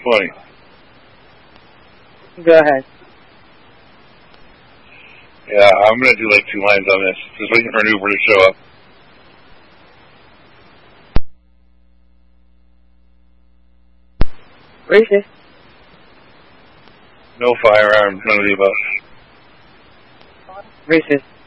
20. Go ahead. Yeah, I'm going to do like 2 lines on this. Just waiting for an Uber to show up. Racist. No firearms, none of the above. Racist.